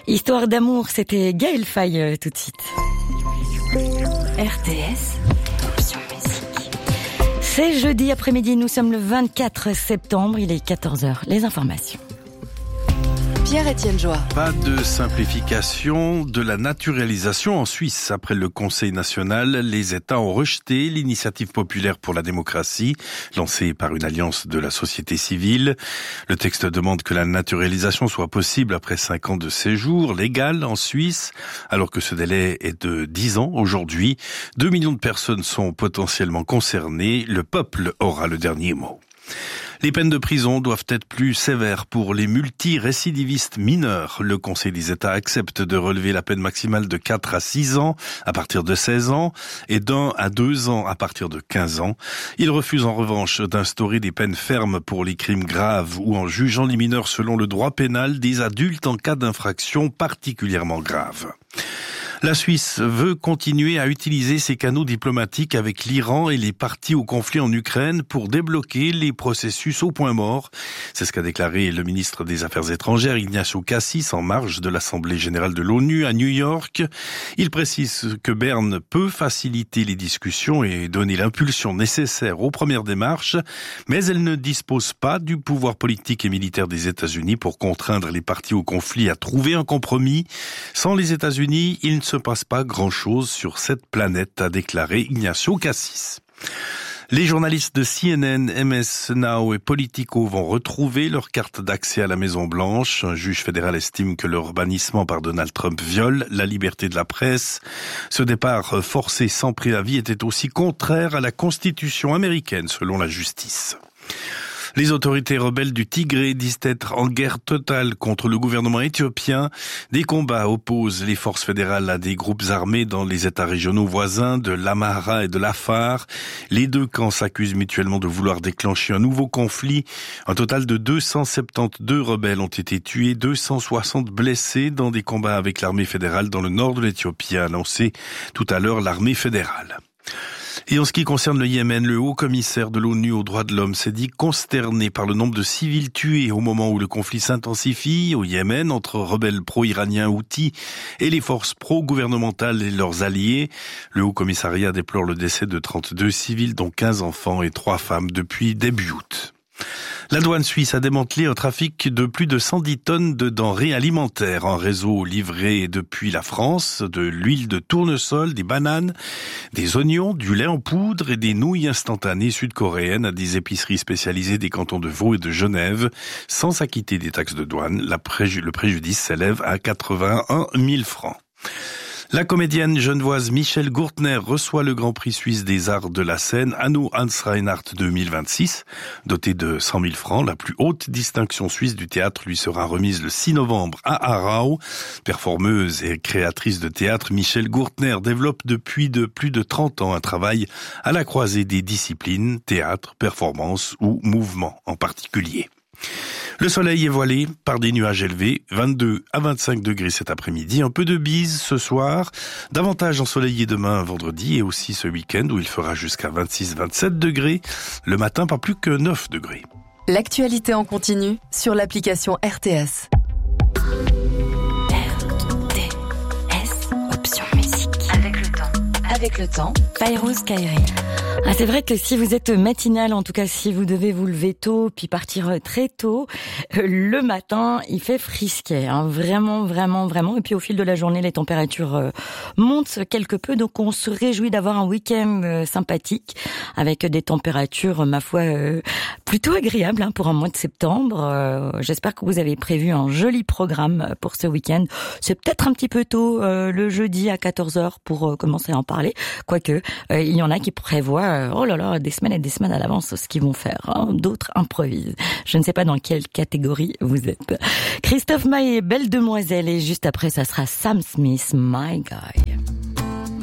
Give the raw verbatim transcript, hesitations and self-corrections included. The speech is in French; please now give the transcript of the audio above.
Histoire d'amour, c'était Gaël Faye euh, tout de suite. R T S, option musique. C'est jeudi après-midi, nous sommes le vingt-quatre septembre, il est quatorze heures. Les informations. Pierre-Étienne Joie. Pas de simplification de la naturalisation en Suisse. Après le Conseil national, les États ont rejeté l'initiative populaire pour la démocratie, lancée par une alliance de la société civile. Le texte demande que la naturalisation soit possible après cinq ans de séjour légal en Suisse, alors que ce délai est de dix ans aujourd'hui. Deux millions de personnes sont potentiellement concernées. Le peuple aura le dernier mot. Les peines de prison doivent être plus sévères pour les multirécidivistes mineurs. Le Conseil des États accepte de relever la peine maximale de quatre à six ans à partir de seize ans et d'un à deux ans à partir de quinze ans. Il refuse en revanche d'instaurer des peines fermes pour les crimes graves ou en jugeant les mineurs selon le droit pénal des adultes en cas d'infraction particulièrement grave. La Suisse veut continuer à utiliser ses canaux diplomatiques avec l'Iran et les parties au conflit en Ukraine pour débloquer les processus au point mort. C'est ce qu'a déclaré le ministre des Affaires étrangères Ignacio Cassis en marge de l'Assemblée générale de l'ONU à New York. Il précise que Berne peut faciliter les discussions et donner l'impulsion nécessaire aux premières démarches, mais elle ne dispose pas du pouvoir politique et militaire des États-Unis pour contraindre les parties au conflit à trouver un compromis. Sans les États-Unis, il ne se passe pas grand-chose sur cette planète, a déclaré Ignacio Cassis. Les journalistes de C N N, M S Now et Politico vont retrouver leur carte d'accès à la Maison-Blanche. Un juge fédéral estime que leur bannissement par Donald Trump viole la liberté de la presse. Ce départ forcé sans préavis était aussi contraire à la Constitution américaine, selon la justice. Les autorités rebelles du Tigré disent être en guerre totale contre le gouvernement éthiopien. Des combats opposent les forces fédérales à des groupes armés dans les États régionaux voisins de l'Amhara et de l'Afar. Les deux camps s'accusent mutuellement de vouloir déclencher un nouveau conflit. Un total de deux cent soixante-douze rebelles ont été tués, deux cent soixante blessés dans des combats avec l'armée fédérale dans le nord de l'Éthiopie, a annoncé tout à l'heure l'armée fédérale. Et en ce qui concerne le Yémen, le haut-commissaire de l'ONU aux droits de l'homme s'est dit consterné par le nombre de civils tués au moment où le conflit s'intensifie au Yémen entre rebelles pro-iraniens Houthis et les forces pro-gouvernementales et leurs alliés. Le haut-commissariat déplore le décès de trente-deux civils, dont quinze enfants et trois femmes depuis début août. La douane suisse a démantelé un trafic de plus de cent dix tonnes de denrées alimentaires. Un réseau livré depuis la France, de l'huile de tournesol, des bananes, des oignons, du lait en poudre et des nouilles instantanées sud-coréennes à des épiceries spécialisées des cantons de Vaud et de Genève, sans s'acquitter des taxes de douane. La préju- le préjudice s'élève à quatre-vingt-un mille francs. La comédienne genevoise Michel Gurtner reçoit le Grand Prix suisse des arts de la scène Hanno Hans Reinhardt deux mille vingt-six. Dotée de cent mille francs, la plus haute distinction suisse du théâtre lui sera remise le six novembre à Aarau. Performeuse et créatrice de théâtre, Michel Gurtner développe depuis de plus de trente ans un travail à la croisée des disciplines, théâtre, performance ou mouvement en particulier. Le soleil est voilé par des nuages élevés, vingt-deux à vingt-cinq degrés cet après-midi, un peu de bise ce soir, davantage ensoleillé demain vendredi et aussi ce week-end où il fera jusqu'à vingt-six à vingt-sept degrés, le matin pas plus que neuf degrés. L'actualité en continu sur l'application R T S. R T S, option musique. Avec le temps. Avec le temps. Fairouz Kairi. Ah, c'est vrai que si vous êtes matinal, en tout cas si vous devez vous lever tôt puis partir très tôt, euh, le matin il fait frisquet, hein, vraiment, vraiment, vraiment. Et puis au fil de la journée, les températures euh, montent quelque peu, donc on se réjouit d'avoir un week-end euh, sympathique avec des températures, ma foi, euh, plutôt agréables hein, pour un mois de septembre. Euh, j'espère que vous avez prévu un joli programme pour ce week-end. C'est peut-être un petit peu tôt euh, le jeudi à quatorze heures pour euh, commencer à en parler, quoique euh, il y en a qui prévoient oh là là, des semaines et des semaines à l'avance ce qu'ils vont faire. Hein. D'autres improvisent. Je ne sais pas dans quelle catégorie vous êtes. Christophe Maé, Belle Demoiselle, et juste après, ça sera Sam Smith, My Guy.